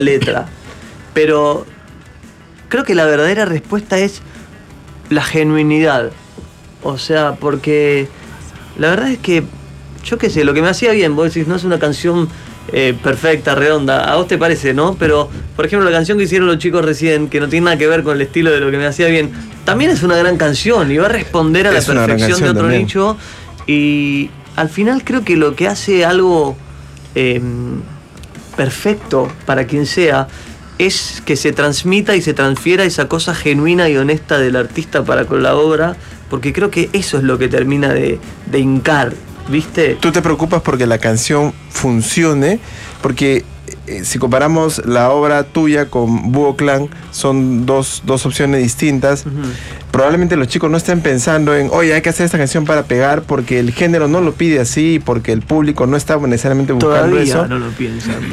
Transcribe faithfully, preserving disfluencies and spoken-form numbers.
letra. Pero creo que la verdadera respuesta es la genuinidad. O sea, porque la verdad es que, yo qué sé, lo que me hacía bien, vos decís, no es una canción eh, perfecta, redonda, a vos te parece, ¿no? Pero, por ejemplo, la canción que hicieron los chicos recién, que no tiene nada que ver con el estilo de lo que me hacía bien, también es una gran canción y va a responder a la perfección de otro también. Nicho. Y al final creo que lo que hace algo eh, perfecto para quien sea es que se transmita y se transfiera esa cosa genuina y honesta del artista para con la obra, porque creo que eso es lo que termina de, de hincar, ¿viste? Tú te preocupas porque la canción funcione, porque eh, si comparamos la obra tuya con Búho Clan, son dos, dos opciones distintas. Uh-huh. Probablemente los chicos no estén pensando en, oye, hay que hacer esta canción para pegar, porque el género no lo pide así, porque el público no está necesariamente buscando Todavía eso. No lo piensan.